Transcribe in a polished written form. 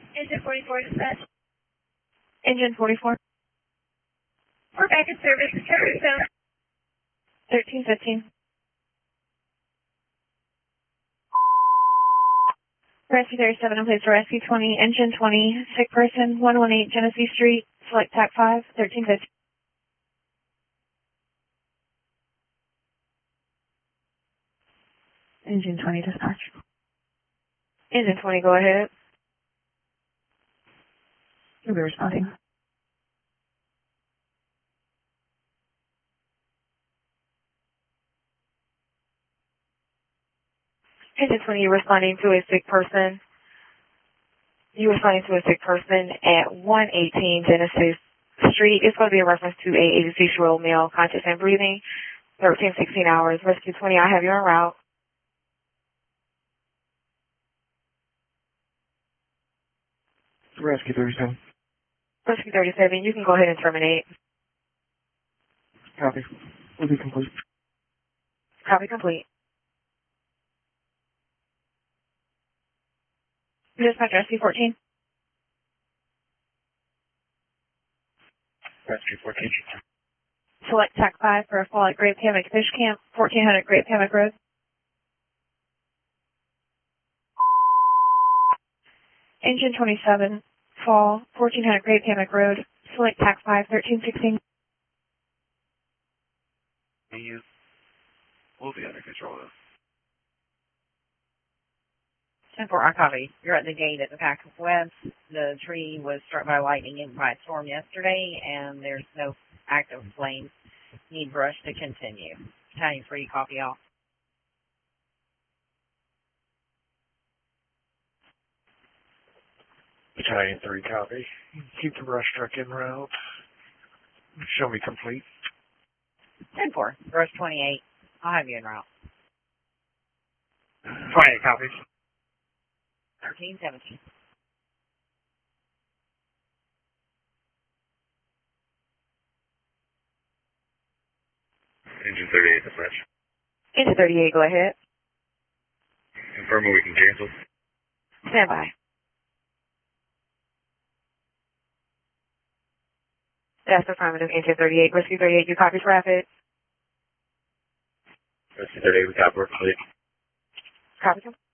Engine 44 dispatch. Engine 44. We're back in service. Service zone. 1315. Rescue 37 in place for Rescue 20, Engine 20, sick person, 118 Genesee Street, select TAC 5, 1315. Engine 20 dispatch. Engine 20, go ahead. You'll be responding. Engine 20, you're responding to a sick person. You're responding to a sick person at 118 Genesee Street. It's going to be a reference to a 86-year-old male, conscious and breathing, 13-16 hours. Rescue 20, I have you en route. Rescue 37. Rescue 37, you can go ahead and terminate. Copy. Will be complete. Copy complete. Dispatch Rescue 14. Rescue 14. Select TAC 5 for a fall at Great Hammock Fish Camp, 1400 Great Hammock Road. Engine 27, fall, 1400 Great Hammock Road. Select TAC 5, 1316. We'll be under control though. 10-4, I copy. You're at the gate at the Pack West. The tree was struck by lightning and by a storm yesterday, and there's no active flames. Need brush to continue. Battalion 3, copy all. Battalion 3, copy. Keep the brush truck en route. Show me complete. 10-4, brush 28. I'll have you en route. 28 copies. 13-17. Engine 38 dispatch. Engine 38, go ahead. Confirm we can cancel. Stand by. That's affirmative. Engine 38, Rescue 38, you copy traffic. Rescue 38, we copy. Complete. Copy.